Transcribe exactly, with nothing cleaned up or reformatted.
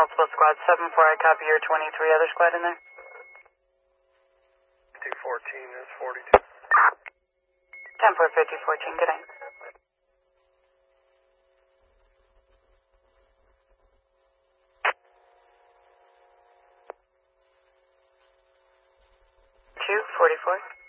multiple squads. seven four, I copy your twenty-three other squad in there. two fourteen is forty-two. ten four, fifty, fourteen, good night. two forty-four.